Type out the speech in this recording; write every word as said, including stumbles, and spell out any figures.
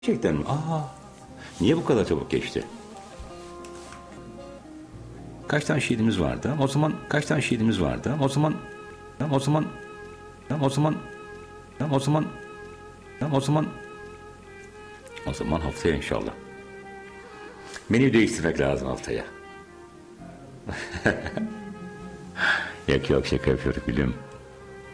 Gerçekten mi? Aa, niye bu kadar çabuk geçti? Kaç tane şiirimiz vardı? O zaman kaç tane şiirimiz vardı? O zaman o zaman o zaman o zaman o zaman o zaman haftaya inşallah. Menüyü değiştirmek lazım haftaya. Yok yok, şaka yapıyorum, biliyorum.